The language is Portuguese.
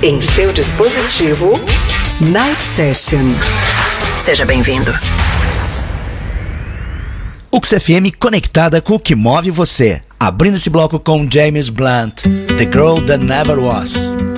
em seu dispositivo. Night Session. Seja bem-vindo. UX FM conectada com o que move você. Abrindo esse bloco com James Blunt, The Girl That Never Was.